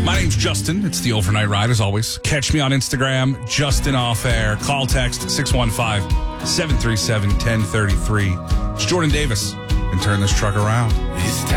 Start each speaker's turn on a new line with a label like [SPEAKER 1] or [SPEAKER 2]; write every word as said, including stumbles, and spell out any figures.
[SPEAKER 1] My name's Justin. It's the Overnight Ride, as always. Catch me on Instagram, Justin Off Air. Call, text six one five, seven three seven, one zero three three. It's Jordan Davis. And turn this truck around.